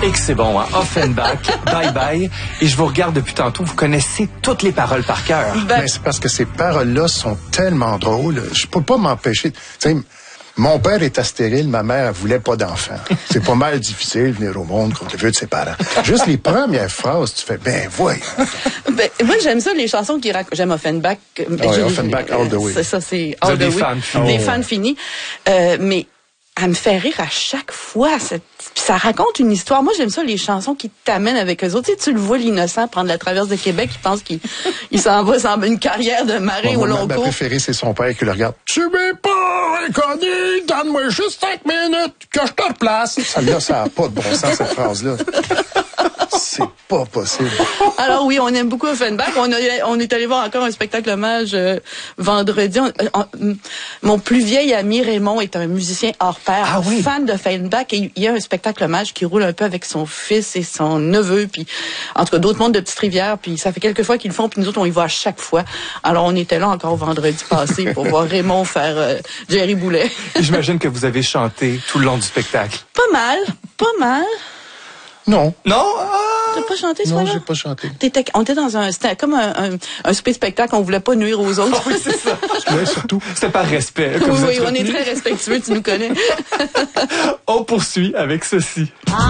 Et que c'est bon, hein? Offenbach, bye bye. Et je vous regarde depuis tantôt, vous connaissez toutes les paroles par cœur. Mais c'est parce que ces paroles-là sont tellement drôles. Je peux pas m'empêcher. Tu sais, mon père était stérile, ma mère elle voulait pas d'enfant. C'est pas mal difficile de venir au monde contre le vœu de ses parents. Juste les premières phrases, tu fais, ben voyons. Ben, moi, j'aime ça, les chansons qui racontent. J'aime Offenbach. Offenbach all the way. C'est ça, c'est all the way. Des fans finis. Mais elle me fait rire à chaque fois. Ça raconte une histoire. Moi, j'aime ça, les chansons qui t'amènent avec eux autres. Tu sais, tu le vois, l'innocent, prendre la traverse de Québec, il pense qu'il s'en va sans une carrière de marin au long cours. Ma préférée, c'est son père qui le regarde. Tu m'es pas reconnu, donne-moi juste 5 minutes que je te replace. Celle-là, ça n'a pas de bon sens, cette phrase-là. C'est pas possible. Alors oui, on aime beaucoup Offenbach. On est allé voir encore un spectacle hommage vendredi. Mon plus vieil ami Raymond est un musicien hors pair, fan d'Offenbach. Et il y a un spectacle hommage qui roule un peu avec son fils et son neveu, puis en tout cas d'autres mondes de Petite-Rivière. Puis ça fait quelques fois qu'ils le font, puis nous autres on y va à chaque fois. Alors on était là encore vendredi passé pour voir Raymond faire Jerry Boulet. J'imagine que vous avez chanté tout le long du spectacle. Pas mal. Non. Non? T'as pas chanté, ce Non, soir-là? j'ai pas chanté. On était c'était comme un souper spectacle, on voulait pas nuire aux autres. Oui, c'est ça. Oui, surtout. C'était par respect. Oui, on est très respectueux, tu nous connais. On poursuit avec ceci.